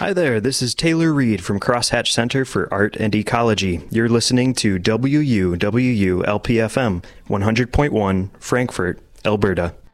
Hi there, this is Taylor Reed from Crosshatch Center for Art and Ecology. You're listening to WUWU LPFM 100.1, Frankfurt, Alberta.